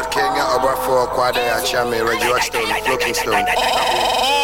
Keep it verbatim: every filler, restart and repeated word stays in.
Kenya, Oberford, Quade, Achame, Reggie Rockstone, Looking Stone.